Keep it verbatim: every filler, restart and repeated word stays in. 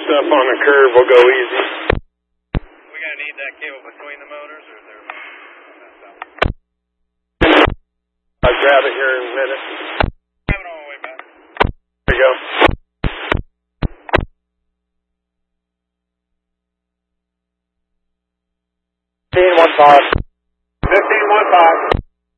stuff on the curve will go easy. We gonna need that cable between the motors, or is there? I'll grab it here in a minute. Have it on the way back. There you go. Fifteen one five. Fifteen one five.